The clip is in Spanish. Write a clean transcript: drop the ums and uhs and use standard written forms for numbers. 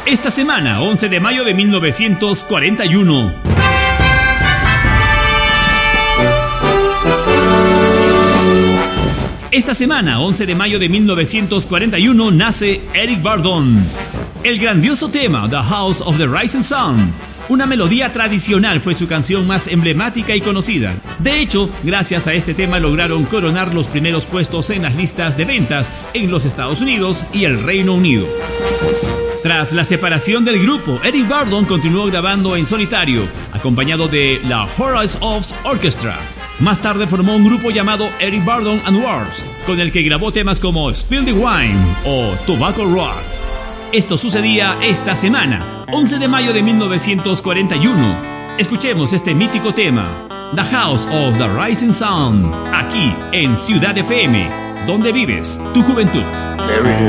Esta semana, 11 de mayo de 1941. Esta semana, 11 de mayo de 1941, nace Eric Burdon. El grandioso tema The House of the Rising Sun, una melodía tradicional, fue su canción más emblemática y conocida. De hecho, gracias a este tema lograron coronar los primeros puestos en las listas de ventas en los Estados Unidos y el Reino Unido. Tras la separación del grupo, Eric Burdon continuó grabando en solitario, acompañado de la Horace Oates Orchestra. Más tarde formó un grupo llamado Eric Burdon and Wars, con el que grabó temas como Spill the Wine o Tobacco Road. Esto sucedía esta semana, 11 de mayo de 1941. Escuchemos este mítico tema, The House of the Rising Sun, aquí en Ciudad FM, donde vives tu juventud. There